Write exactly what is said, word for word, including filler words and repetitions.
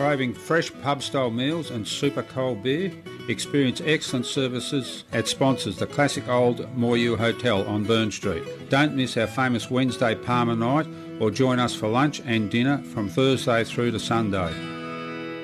Craving fresh pub-style meals and super cold beer? Experience excellent services at sponsors the classic old Moyu Hotel on Burn Street. Don't miss our famous Wednesday Palmer night or join us for lunch and dinner from Thursday through to Sunday.